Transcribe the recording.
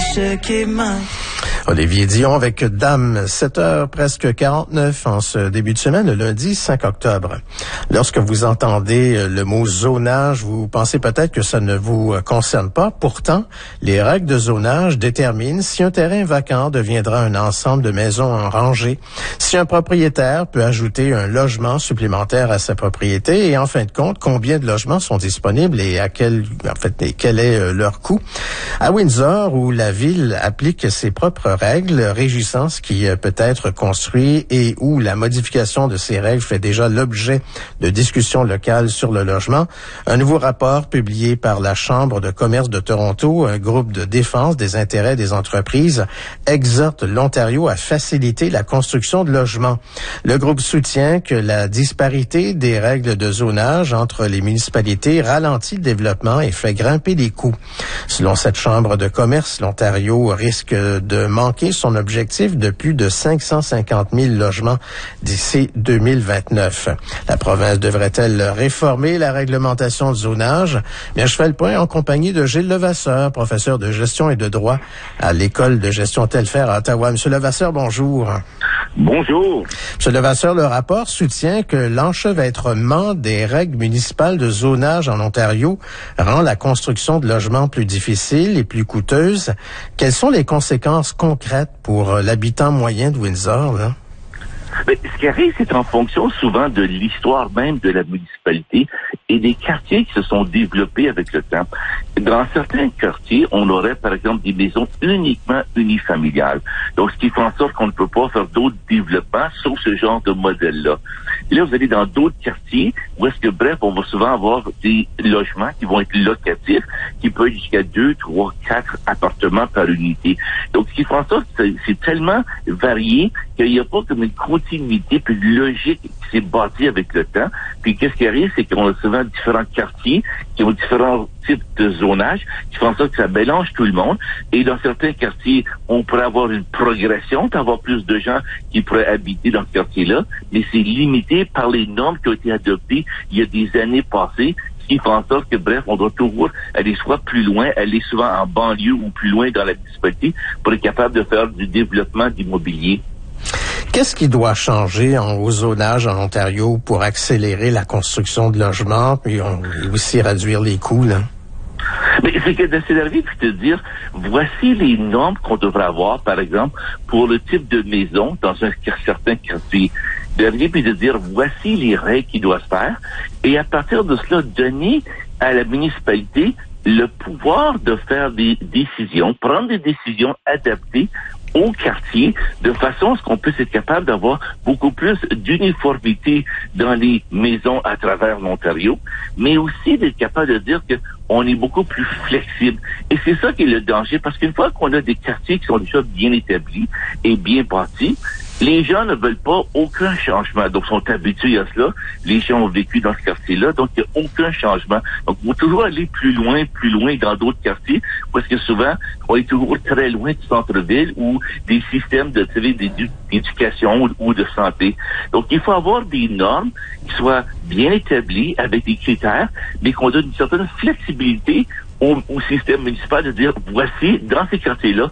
ce qui m'a... Olivier Dion avec Dame, 7h presque 49 en ce début de semaine, le lundi 5 octobre. Lorsque vous entendez le mot zonage, vous pensez peut-être que ça ne vous concerne pas. Pourtant, les règles de zonage déterminent si un terrain vacant deviendra un ensemble de maisons en rangée, si un propriétaire peut ajouter un logement supplémentaire à sa propriété et en fin de compte, combien de logements sont disponibles et quel est leur coût. À Windsor, où la ville applique ses propres règles régissant ce qui peut être construit et où la modification de ces règles fait déjà l'objet de discussions locales sur le logement, un nouveau rapport publié par la Chambre de commerce de Toronto, un groupe de défense des intérêts des entreprises, exhorte l'Ontario à faciliter la construction de logements. Le groupe soutient que la disparité des règles de zonage entre les municipalités ralentit le développement et fait grimper les coûts. Selon cette Chambre de commerce, l'Ontario risque de manquer son objectif de plus de 550 000 logements d'ici 2029. La province devrait-elle réformer la réglementation de zonage? Bien, je fais le point en compagnie de Gilles Levasseur, professeur de gestion et de droit à l'École de gestion Telfair à Ottawa. Monsieur Levasseur, bonjour. Bonjour. Monsieur Levasseur, le rapport soutient que l'enchevêtrement des règles municipales de zonage en Ontario rend la construction de logements plus difficile et plus coûteuse. Quelles sont les conséquences concrètes pour l'habitant moyen de Windsor, là? Mais ce qui arrive, c'est en fonction souvent de l'histoire même de la municipalité et des quartiers qui se sont développés avec le temps. Dans certains quartiers, on aurait par exemple des maisons uniquement unifamiliales. Donc, ce qui fait en sorte qu'on ne peut pas faire d'autres développements sauf ce genre de modèle-là. Et là, vous allez dans d'autres quartiers où est-ce que, bref, on va souvent avoir des logements qui vont être locatifs, qui peuvent être jusqu'à 2, 3, 4 appartements par unité. Donc, ce qui fait en sorte que c'est tellement varié qu'il n'y a pas comme une continuité puis une logique qui s'est bâtie avec le temps. Puis qu'est-ce qui arrive, c'est qu'on a souvent différents quartiers qui ont différents types de zonage qui font en sorte que ça mélange tout le monde. Et dans certains quartiers, on pourrait avoir une progression, d'avoir plus de gens qui pourraient habiter dans ce quartier-là, mais c'est limité par les normes qui ont été adoptées il y a des années passées, ce qui fait en sorte que, bref, on doit toujours aller soit plus loin, aller souvent en banlieue ou plus loin dans la municipalité pour être capable de faire du développement d'immobilier. Qu'est-ce qui doit changer au zonage en Ontario pour accélérer la construction de logements puis aussi réduire les coûts, là? Mais c'est que de s'énerver puis de dire, voici les normes qu'on devrait avoir, par exemple, pour le type de maison dans un certain quartier. D'arriver puis de dire, voici les règles qui doivent se faire. Et à partir de cela, donner à la municipalité le pouvoir de faire des décisions, prendre des décisions adaptées au quartier, de façon à ce qu'on puisse être capable d'avoir beaucoup plus d'uniformité dans les maisons à travers l'Ontario, mais aussi d'être capable de dire que on est beaucoup plus flexible. Et c'est ça qui est le danger, parce qu'une fois qu'on a des quartiers qui sont déjà bien établis et bien bâtis, les gens ne veulent pas aucun changement. Donc, sont habitués à cela. Les gens ont vécu dans ce quartier-là, donc il n'y a aucun changement. Donc, il faut toujours aller plus loin dans d'autres quartiers, parce que souvent, on est toujours très loin du centre-ville ou des systèmes d'éducation ou de santé. Donc, il faut avoir des normes qui soient bien établies avec des critères, mais qu'on donne une certaine flexibilité au système municipal de dire, voici, dans ces quartiers-là,